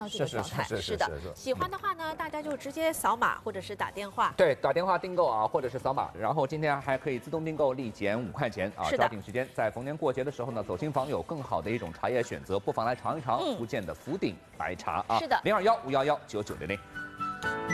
这个状态。是的，喜欢的话呢，大家就直接扫码或者是打电话。 对，打电话订购啊，或者是扫码。然后今天还可以自动订购，立减5块钱啊！抓紧时间，在逢年过节的时候呢，走亲访友，更好的一种茶叶选择，不妨来尝一尝福建的福鼎白茶啊！ 是的 ，021-511-9900。